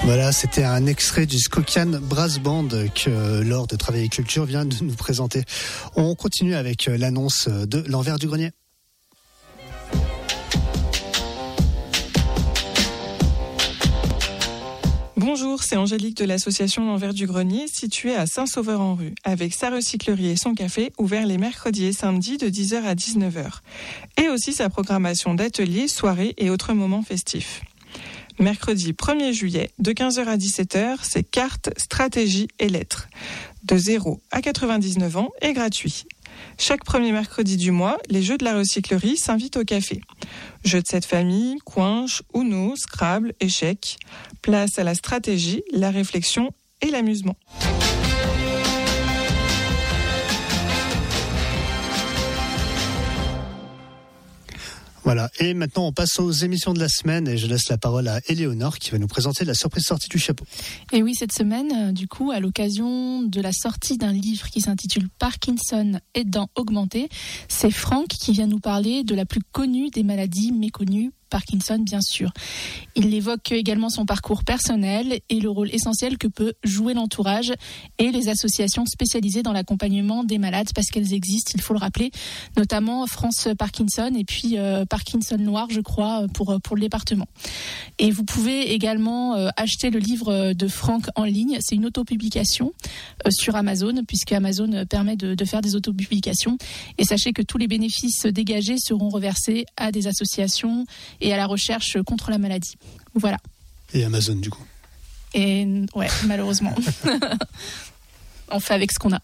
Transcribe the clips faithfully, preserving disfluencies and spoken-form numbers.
Voilà, c'était un extrait du Skokian Brass Band que Laure de Travail et Culture vient de nous présenter. On continue avec l'annonce de l'envers du grenier. Bonjour, c'est Angélique de l'association L'Envers du Grenier, située à Saint-Sauveur-en-Rue, avec sa recyclerie et son café, ouvert les mercredis et samedis de dix heures à dix-neuf heures. Et aussi sa programmation d'ateliers, soirées et autres moments festifs. Mercredi premier juillet, de quinze heures à dix-sept heures, c'est cartes, stratégies et lettres. De zéro à quatre-vingt-dix-neuf ans et gratuit. Chaque premier mercredi du mois, les jeux de la recyclerie s'invitent au café. Jeux de cette famille, coinche, Uno, Scrabble, échecs. Place à la stratégie, la réflexion et l'amusement. Voilà, et maintenant on passe aux émissions de la semaine et je laisse la parole à Éléonore qui va nous présenter la surprise sortie du chapeau. Et oui, cette semaine, du coup, à l'occasion de la sortie d'un livre qui s'intitule Parkinson aidant augmenter, c'est Franck qui vient nous parler de la plus connue des maladies méconnues, Parkinson bien sûr. Il évoque également son parcours personnel et le rôle essentiel que peut jouer l'entourage et les associations spécialisées dans l'accompagnement des malades, parce qu'elles existent, il faut le rappeler, notamment France Parkinson et puis euh, Parkinson Noir, je crois, pour, pour le département. Et vous pouvez également euh, acheter le livre de Franck en ligne, c'est une autopublication euh, sur Amazon, puisque Amazon permet de, de faire des autopublications. Et sachez que tous les bénéfices dégagés seront reversés à des associations et à la recherche contre la maladie. Voilà. Et Amazon, du coup. Et ouais, malheureusement. On fait avec ce qu'on a.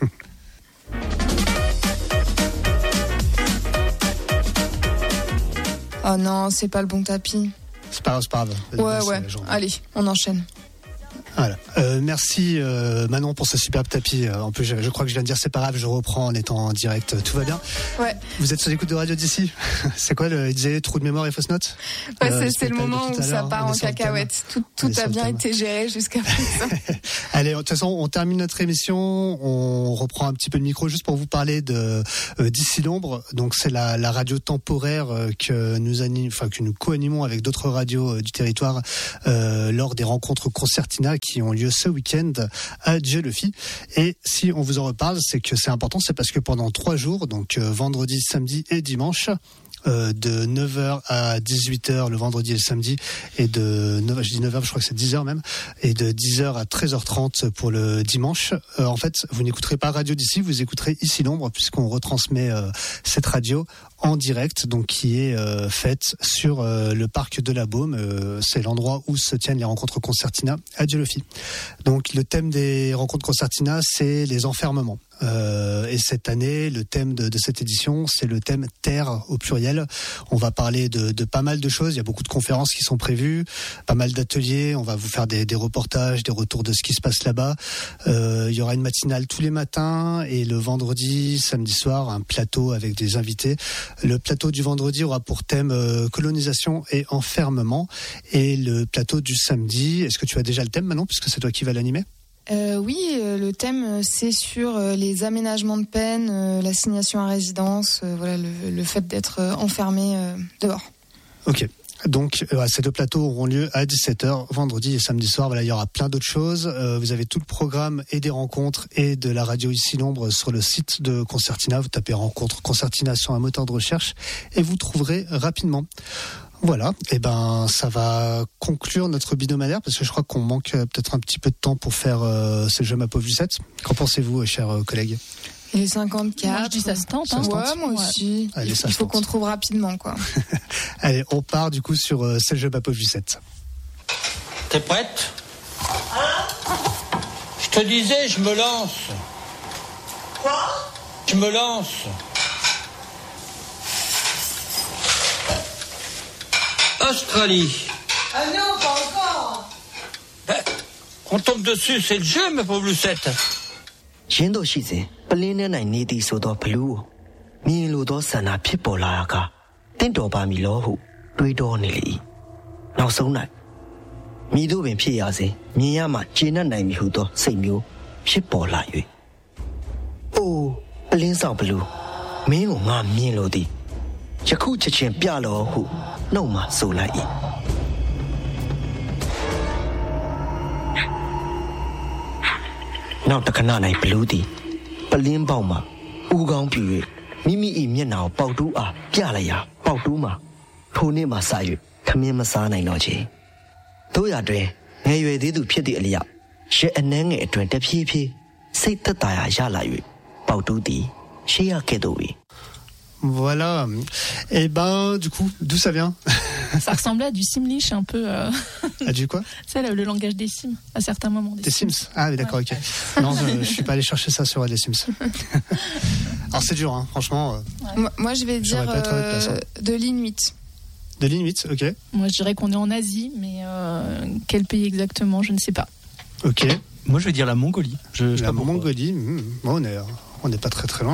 Oh non, c'est pas le bon tapis. C'est pas grave, c'est pas grave. Ouais, ouais. Allez, on enchaîne. Voilà. Euh, merci euh, Manon pour ce superbe tapis. Euh, en plus, je, je crois que je viens de dire c'est pas grave, je reprends en étant en direct. Tout va bien? Ouais. Vous êtes sur l'écoute de Radio d'ici? C'est quoi le, il disait trou de mémoire et fausse note? Ouais, euh, c'est, c'est le moment où ça part en cacahuète. Tout, tout a bien été géré jusqu'à présent. Allez, de toute façon, on termine notre émission. On reprend un petit peu le micro juste pour vous parler de euh, d'ici l'ombre. Donc, c'est la, la radio temporaire euh, que nous anime, enfin que nous co-animons avec d'autres radios euh, du territoire euh, lors des rencontres concertina qui ont lieu ce week-end à Dieulefit. Et si on vous en reparle, c'est que c'est important, c'est parce que pendant trois jours, donc euh, vendredi, samedi et dimanche, Euh, de neuf heures à dix-huit heures le vendredi et le samedi, et de neuf heures, je dis neuf heures, je crois que c'est dix heures même, et de dix heures à treize heures trente pour le dimanche. Euh, en fait, vous n'écouterez pas Radio d'ici, vous écouterez Ici l'ombre, puisqu'on retransmet euh, cette radio en direct, donc qui est euh, faite sur euh, le parc de la Baume. Euh, c'est l'endroit où se tiennent les rencontres concertina à Dieulefit. Donc le thème des rencontres concertina, c'est les enfermements. Euh, et cette année, le thème de, de cette édition, c'est le thème Terre au pluriel. On va parler de, de pas mal de choses. Il y a beaucoup de conférences qui sont prévues, pas mal d'ateliers. On va vous faire des, des reportages, des retours de ce qui se passe là-bas. Euh, il y aura une matinale tous les matins et le vendredi, samedi soir, un plateau avec des invités. Le plateau du vendredi aura pour thème euh, colonisation et enfermement. Et le plateau du samedi, est-ce que tu as déjà le thème maintenant, puisque c'est toi qui vas l'animer? Euh, oui, euh, le thème c'est sur euh, les aménagements de peine, euh, l'assignation à résidence, euh, voilà, le, le fait d'être euh, enfermé euh, dehors. Ok. Donc euh, ces deux plateaux auront lieu à dix-sept heures vendredi et samedi soir. Voilà, il y aura plein d'autres choses. Euh, vous avez tout le programme et des rencontres et de la radio Ici l'ombre sur le site de Concertina. Vous tapez rencontre Concertina sur un moteur de recherche et vous trouverez rapidement. Voilà, et ben ça va conclure notre hebdomadaire parce que je crois qu'on manque peut-être un petit peu de temps pour faire euh, C'est le jeu ma pauvre Lucette. Qu'en pensez-vous, chers collègues? Les cinquante-quatre. Moi, je dis ça se tente. Hein. Ouais, moi aussi. Allez, il faut qu'on trouve rapidement, quoi. Allez, on part du coup sur euh, C'est le jeu ma pauvre Lucette. T'es prête? Hein? Je te disais, je me lance. Quoi? Je me lance. Australie. Ah non, pas encore. Ben, on tombe dessus, c'est le jeu, ma pauvre Lucette. ရှင်တို့ရှိစဉ်ပလင်းနဲ့နိုင်နေသည်ဆိုတော့ဘလူးမြင်လို့သောဆန္ဒဖြစ်ပေါ်လာတာကတင့်တော်ပါမီလို့ဟုတွေးတော်နေလေနောက်ဆုံး၌မြည်တို့ပင်ဖြစ်ရစဉ်မြင်ရမှကျေနပ်နိုင်ပြီဟုသောစိတ်မျိုးဖြစ်ပေါ်လာ၍အိုးပလင်းဆောင်ဘလူးမင်းကိုငါမြင်လို့သည်ယခုချက်ချင်းပြလောဟုနှုတ်မှဆိုလိုက်၏နောက်တစ်ခဏနိုင်ဘလူးသည်ပလင်းပေါက်မှာဦးကောင်းပြူ၍မိမိ၏မျက်နှာကိုပေါက်တူးအားပြလိုက်ရာပေါက်တူးမှာထိုနေ့မှစ၍ခမင်းမစားနိုင်တော့ချေတို့ရတွင်ငယ်ရွယ်သေးသူဖြစ်သည့်အလျောက်ရှေ့အနှဲငယ်အတွင်တဖြည်းဖြည်းစိတ်သက်သာရာရလာ၍ပေါက်တူးသည်ရှေ့ရခဲ့သို့၏ Voilà. Et ben, du coup, d'où ça vient? Ça ressemblait à du Simlish un peu. Euh... À du quoi? C'est le, le langage des Sims, à certains moments. Des, des Sims. Sims Ah oui, d'accord, ouais. ok. Non, je, je suis pas allé chercher ça sur des Sims. Alors c'est dur, hein, franchement. Ouais. Moi, moi, je vais dire euh, place, hein. de l'Inuit. De l'Inuit, ok. Moi, je dirais qu'on est en Asie, mais euh, quel pays exactement, je ne sais pas. Ok. Moi, je vais dire la Mongolie. Je, je la Mongolie, mmh. bon, on est, on n'est pas très très loin.